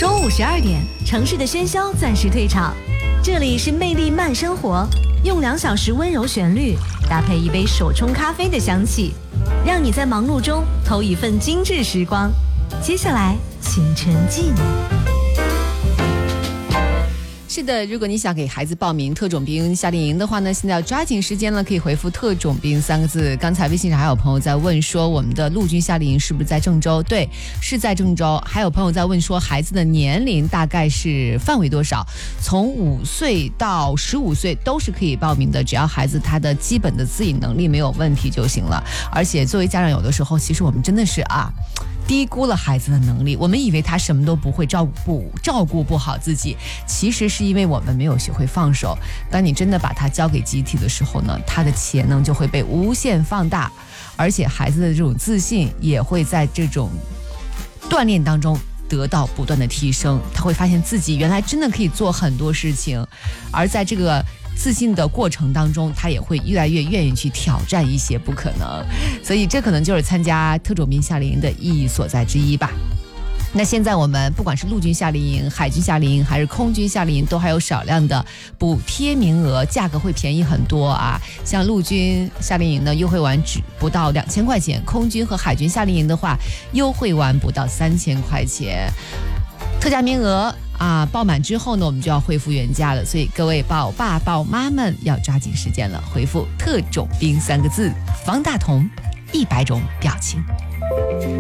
中午12点，城市的喧嚣暂时退场，这里是魅力慢生活，用2小时温柔旋律搭配一杯手冲咖啡的香气，让你在忙碌中偷一份精致时光。接下来，请沉浸。 是的，如果你想给孩子报名特种兵夏令营的话呢，现在要抓紧时间了，可以回复特种兵3个字。刚才微信上还有朋友在问说，我们的陆军夏令营是不是在郑州？对，是在郑州。还有朋友在问说，孩子的年龄大概是范围多少？从5岁到15岁都是可以报名的，只要孩子他的基本的自理能力没有问题就行了。而且作为家长，有的时候其实我们真的是低估了孩子的能力，我们以为他什么都不会，照顾不好自己，其实是因为我们没有学会放手。当你真的把他交给集体的时候呢，他的潜能就会被无限放大，而且孩子的这种自信也会在这种锻炼当中得到不断的提升，他会发现自己原来真的可以做很多事情，而在这个自信的过程当中，他也会越来越愿意去挑战一些不可能，所以这可能就是参加特种兵夏令营的意义所在之一吧。那现在我们不管是陆军夏令营、海军夏令营还是空军夏令营，都还有少量的补贴名额，价格会便宜很多啊。像陆军夏令营呢，优惠完只不到2000块钱；空军和海军夏令营的话，优惠完不到3000块钱。特价名额报满之后呢，我们就要恢复原价了，所以各位宝爸宝妈们要抓紧时间了，回复特种兵3个字，方大同100种表情。